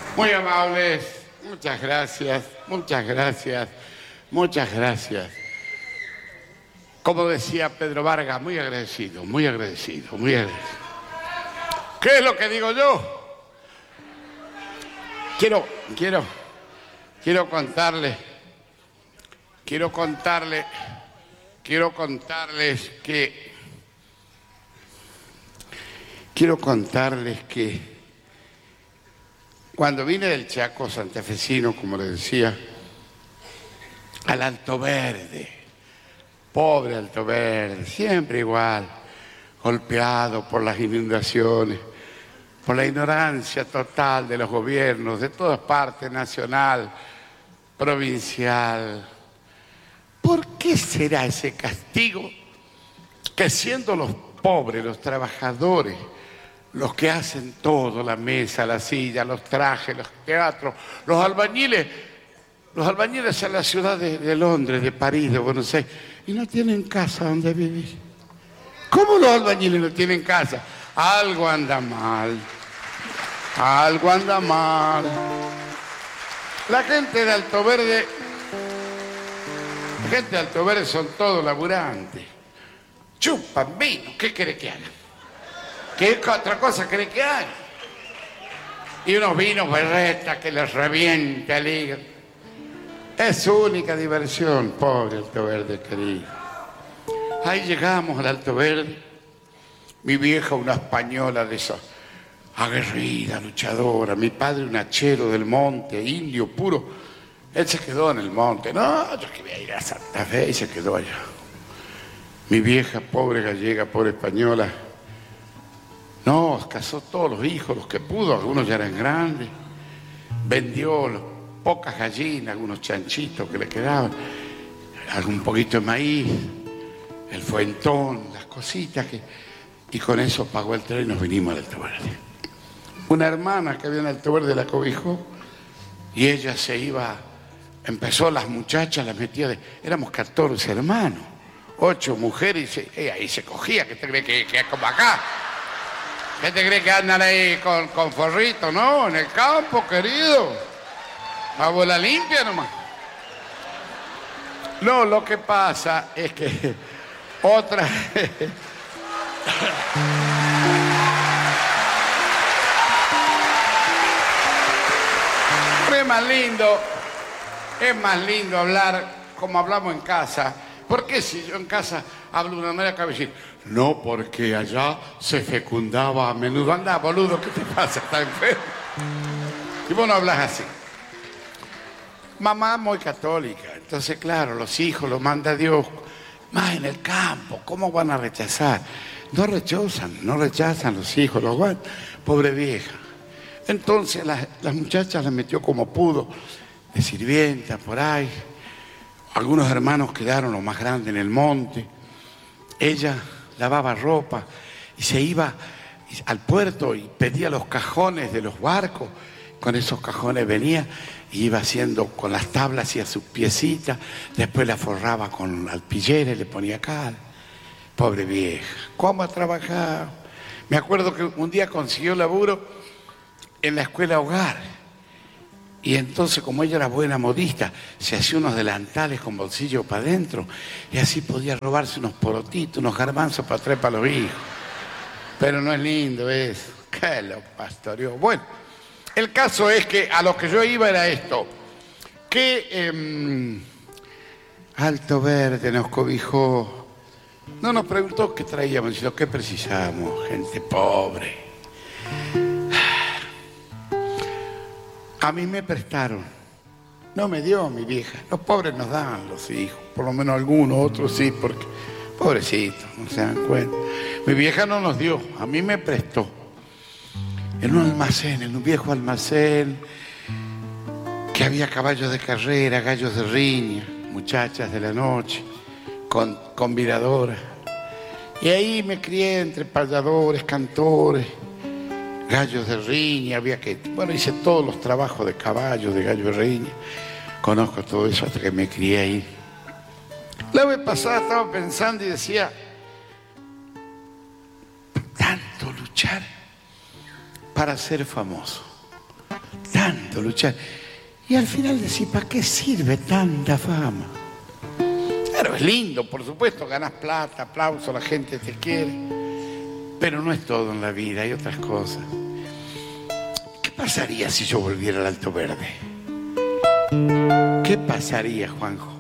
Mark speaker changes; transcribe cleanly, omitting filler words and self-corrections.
Speaker 1: Muy amables, muchas gracias, muchas gracias, muchas gracias. Como decía Pedro Vargas, muy agradecido, muy agradecido, muy agradecido. ¿Qué es lo que digo yo? Quiero contarles que cuando vine del Chaco santafesino, como les decía, al Alto Verde, pobre Alto Verde, siempre igual, golpeado por las inundaciones, por la ignorancia total de los gobiernos, de todas partes, nacional, provincial. ¿Por qué será ese castigo que siendo los pobres, los trabajadores, los que hacen todo, la mesa, la silla, los trajes, los teatros, los albañiles en la ciudad de Londres, de París, de Buenos Aires, y no tienen casa donde vivir? ¿Cómo los albañiles no tienen casa? Algo anda mal. Algo anda mal. La gente de Alto Verde son todos laburantes. Chupan vino. ¿Qué quiere que haga? ¿Qué otra cosa quiere que haga? Y unos vinos berretas que les revienta el hígado. Es su única diversión, pobre Alto Verde querido. Ahí llegamos al Alto Verde. Mi vieja, una española de esas, aguerrida, luchadora. Mi padre, un hachero del monte, indio puro. Él se quedó en el monte. No, yo quería ir a Santa Fe y se quedó allá. Mi vieja, pobre gallega, pobre española, no, casó todos los hijos, los que pudo, algunos ya eran grandes. Vendió pocas gallinas, algunos chanchitos que le quedaban, algún poquito de maíz, el fuentón, las cositas y con eso pagó el tren y nos vinimos al Alto Verde. Una hermana que había en Alto Verde la cobijó y ella se iba, empezó las muchachas, las metía éramos 14 hermanos, 8 mujeres y ahí se cogía. ¿Qué te cree que es como acá? ¿Qué te cree que andan ahí con forrito? No, en el campo, querido. A bola limpia nomás. No, lo que pasa es que otra... es más lindo hablar como hablamos en casa. ¿Por qué si yo en casa hablo de una manera que voy a decir, no, porque allá se fecundaba a menudo? Anda, boludo, ¿qué te pasa? ¿Estás enfermo? Y vos no hablas así. Mamá muy católica, entonces claro, los hijos los manda Dios, más en el campo, ¿cómo van a rechazar? No rechazan los hijos, los van, pobre vieja. Entonces las muchachas las metió como pudo, de sirvienta por ahí. Algunos hermanos quedaron los más grandes en el monte. Ella lavaba ropa y se iba al puerto y pedía los cajones de los barcos. Con esos cajones venía y iba haciendo con las tablas y a sus piecitas. Después la forraba con alpilleres, le ponía cal. Pobre vieja, ¿cómo ha trabajado? Me acuerdo que un día consiguió laburo en la escuela hogar. Y entonces, como ella era buena modista, se hacía unos delantales con bolsillo para adentro y así podía robarse unos porotitos, unos garbanzos para traer para los hijos. Pero no es lindo eso. ¿Qué lo pastoreó? Bueno, el caso es que a lo que yo iba era esto, que Alto Verde nos cobijó, no nos preguntó qué traíamos, sino qué precisamos, gente pobre. A mí me prestaron, no me dio mi vieja. Los pobres nos dan los hijos, por lo menos algunos, otros sí, porque pobrecitos, no se dan cuenta. Mi vieja no nos dio, a mí me prestó. En un almacén, en un viejo almacén, que había caballos de carrera, gallos de riña, muchachas de la noche, con viradoras. Y ahí me crié entre payadores, cantores, gallos de riña, hice todos los trabajos de caballo, de gallo de riña. Conozco todo eso hasta que me crié ahí. La vez pasada estaba pensando y decía, tanto luchar para ser famoso, tanto luchar. Y al final decís, ¿para qué sirve tanta fama? Claro, es lindo, por supuesto, ganás plata, aplauso, la gente te quiere. Pero no es todo en la vida, hay otras cosas. ¿Qué pasaría si yo volviera al Alto Verde? ¿Qué pasaría, Juanjo?